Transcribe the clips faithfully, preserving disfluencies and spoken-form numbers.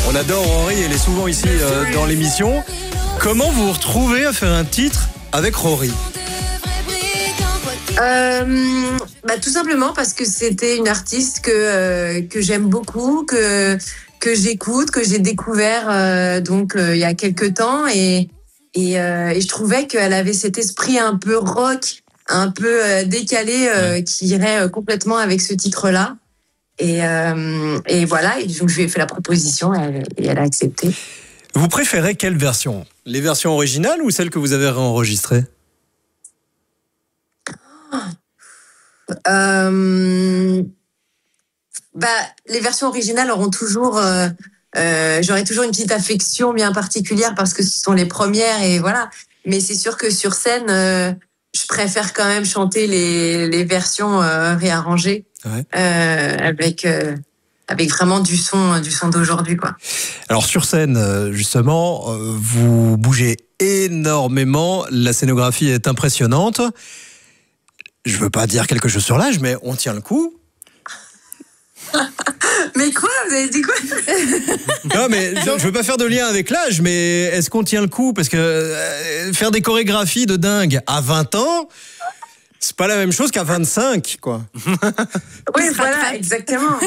On adore Rory, elle est souvent ici euh, dans l'émission. Comment vous vous retrouvez à faire un titre avec Rory ? Euh, bah, tout simplement parce que c'était une artiste que euh, que j'aime beaucoup, que que j'écoute, que j'ai découvert euh, donc euh, il y a quelques temps et et, euh, et je trouvais qu'elle avait cet esprit un peu rock, un peu euh, décalé euh, qui irait euh, complètement avec ce titre-là. Et euh, et voilà, et donc je lui ai fait la proposition et elle, et elle a accepté. Vous préférez quelle version ? Les versions originales ou celles que vous avez réenregistrées ? Euh, bah, les versions originales auront toujours, euh, euh, j'aurai toujours une petite affection bien particulière parce que ce sont les premières et voilà. Mais c'est sûr que sur scène, euh, je préfère quand même chanter les, les versions euh, réarrangées Ouais. euh, avec euh, avec vraiment du son, du son d'aujourd'hui, quoi. Alors sur scène, justement, vous bougez énormément, la scénographie est impressionnante. Je veux pas dire quelque chose sur l'âge, mais on tient le coup. Mais quoi ? Vous avez dit quoi ? Non, mais je, je veux pas faire de lien avec l'âge, mais est-ce qu'on tient le coup ? Parce que euh, faire des chorégraphies de dingue à vingt ans, c'est pas la même chose qu'à vingt-cinq, quoi. Oui, voilà, exactement.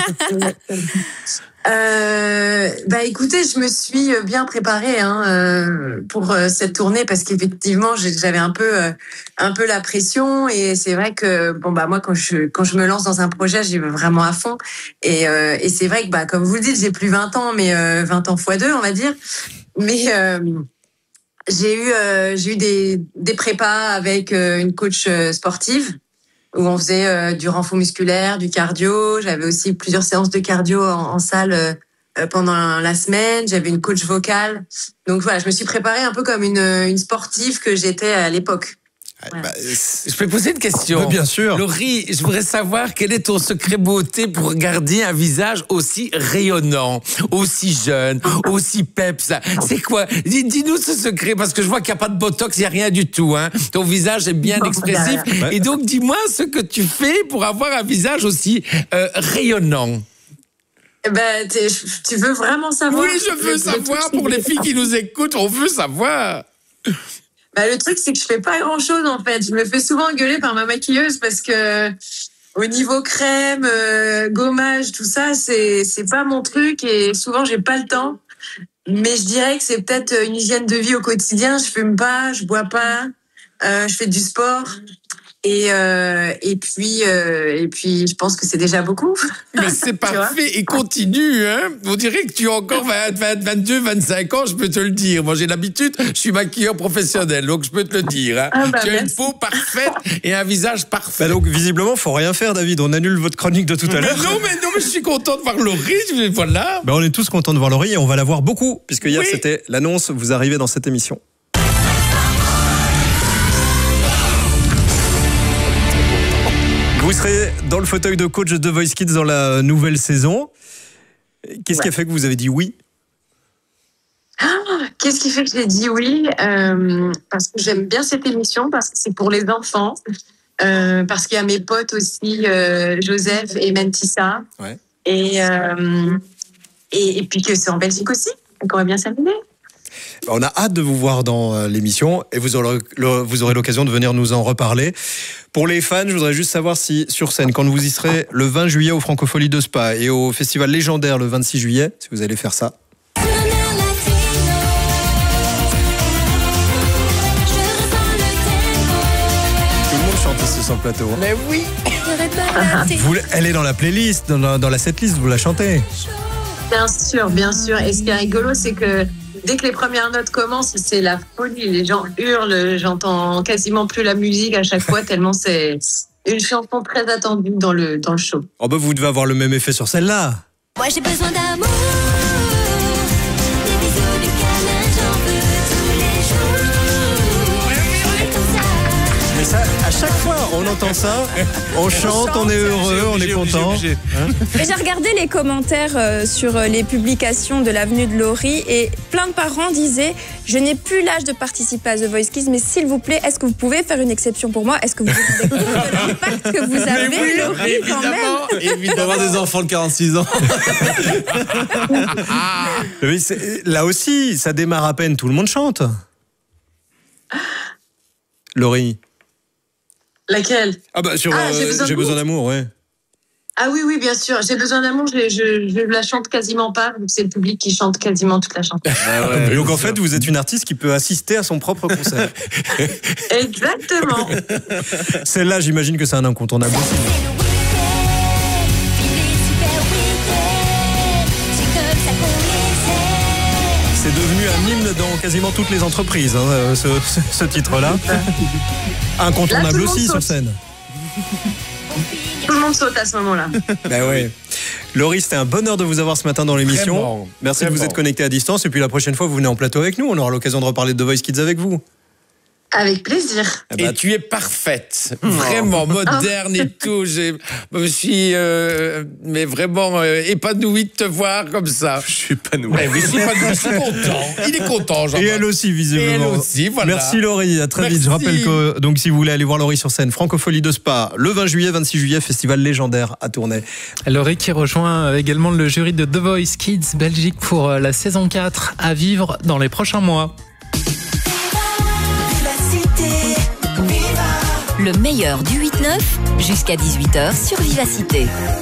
Euh, bah écoutez, je me suis bien préparée hein, euh, pour euh, cette tournée parce qu'effectivement j'avais un peu euh, un peu la pression et c'est vrai que bon bah moi quand je quand je me lance dans un projet j'y vais vraiment à fond et euh, et c'est vrai que bah comme vous le dites j'ai plus vingt ans mais euh, vingt ans fois deux on va dire mais euh, j'ai eu euh, j'ai eu des des prépas avec euh, une coach sportive où on faisait euh, du renfort musculaire, du cardio. J'avais aussi plusieurs séances de cardio en, en salle euh, pendant la semaine. J'avais une coach vocale. Donc voilà, je me suis préparée un peu comme une, une sportive que j'étais à l'époque. Voilà. Bah, je peux poser une question. Bah, bien sûr. Laurie, je voudrais savoir quel est ton secret beauté pour garder un visage aussi rayonnant, aussi jeune, aussi peps. C'est quoi ? Dis-nous ce secret, parce que je vois qu'il n'y a pas de botox, il n'y a rien du tout. Hein. Ton visage est bien expressif. Et donc, dis-moi ce que tu fais pour avoir un visage aussi euh, rayonnant. Ben, tu veux vraiment savoir ? Oui, je veux savoir. Pour les filles qui nous écoutent, on veut savoir. Bah, le truc, c'est que je fais pas grand chose, en fait. Je me fais souvent engueuler par ma maquilleuse parce que, au niveau crème, euh, gommage, tout ça, c'est, c'est pas mon truc et souvent, j'ai pas le temps. Mais je dirais que c'est peut-être une hygiène de vie au quotidien. Je fume pas, je bois pas, euh, je fais du sport. Et, euh, et puis, euh, et puis, je pense que c'est déjà beaucoup. Mais c'est parfait et continue, hein. On dirait que tu as encore vingt, vingt, vingt-deux, vingt-cinq ans, je peux te le dire. Moi, j'ai l'habitude, je suis maquilleur professionnel, donc je peux te le dire, hein. Ah bah tu as merci. une peau parfaite et un visage parfait. Bah donc, visiblement, faut rien faire, David. On annule votre chronique de tout à mais l'heure. non, mais non, mais je suis content de voir Laurie, voilà. Bah, on est tous contents de voir Laurie et on va la voir beaucoup, puisque hier, Oui. c'était l'annonce, vous arrivez dans cette émission. Vous serez dans le fauteuil de coach de The Voice Kids dans la nouvelle saison. Qu'est-ce ouais. qui a fait que vous avez dit oui ? Ah, qu'est-ce qui fait que j'ai dit oui ? euh, Parce que j'aime bien cette émission, parce que c'est pour les enfants, euh, parce qu'il y a mes potes aussi, euh, Joseph et Mentissa. Ouais. Et, euh, et, et puis que c'est en Belgique aussi, donc on va bien s'amuser. On a hâte de vous voir dans l'émission et vous aurez, vous aurez l'occasion de venir nous en reparler. Pour les fans, je voudrais juste savoir si sur scène, quand vous y serez le vingt juillet au Francofolie de Spa et au Festival Légendaire le vingt-six juillet, si vous allez faire ça. Tout le monde chante ici sur le plateau. Mais oui. Vous, elle est dans la playlist, dans la, dans la setlist, vous la chantez. Bien sûr, bien sûr. Et ce qui est rigolo, c'est que dès que les premières notes commencent, c'est la folie. Les gens hurlent, j'entends quasiment plus la musique à chaque fois, tellement c'est une chanson très attendue dans le, dans le show. Oh bah vous devez avoir le même effet sur celle-là. Moi j'ai besoin d'amour, des bisous, du câlin, j'en veux tous les jours. Et comme ça, Mais ça, à chaque fois, on entend ça, on chante, on est heureux, on est content. Mais j'ai regardé les commentaires euh, sur euh, les publications de l'avenue de Laurie et plein de parents disaient « Je n'ai plus l'âge de participer à The Voice Kids, mais s'il vous plaît, est-ce que vous pouvez faire une exception pour moi? Est-ce que vous vous rendez compte de l'impact que vous avez, Mais oui, Laurie, quand même ?» Évidemment, avoir des enfants de quarante-six ans. Oui, c'est- là aussi, ça démarre à peine, tout le monde chante. Laurie. Laquelle? Ah bah sur Ah, euh, J'ai besoin J'ai besoin d'amour. d'amour, ouais. Ah oui, oui, bien sûr. J'ai besoin d'amour, je, je, je la chante quasiment pas. donc C'est le public qui chante quasiment toute la chanson. Et donc en fait, vous êtes une artiste qui peut assister à son propre concert. Exactement. Celle-là, j'imagine que c'est un incontournable aussi. C'est devenu un hymne dans quasiment toutes les entreprises, hein, ce, ce- ce titre-là. Incontournable Là, tout le monde aussi sur saute. scène. Tout le monde saute à ce moment-là. Ben ouais. Laurie, c'était un bonheur de vous avoir ce matin dans l'émission. Vraiment, Merci de vous vraiment. être connecté à distance. Et puis la prochaine fois, vous venez en plateau avec nous. On aura l'occasion de reparler de The Voice Kids avec vous. Avec plaisir. Eh ben, Et tu es parfaite, vraiment moderne et tout. J'ai- Je me suis euh, mais vraiment euh, épanoui de te voir comme ça. Je suis pas nouveau. Eh oui, je suis épanoui, je suis content. Il est content, Jean. Et elle aussi, visiblement. Et elle aussi, voilà. Merci Laurie, à très Merci. vite. Je rappelle que donc, si vous voulez aller voir Laurie sur scène, Francophonie de Spa, le vingt juillet, vingt-six juillet, festival légendaire à Tournai. Laurie qui rejoint également le jury de The Voice Kids Belgique pour la saison quatre à vivre dans les prochains mois. Le meilleur du huit neuf jusqu'à dix-huit heures sur Vivacité.